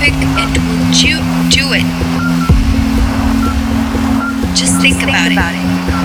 pick and will do it. Just think about it.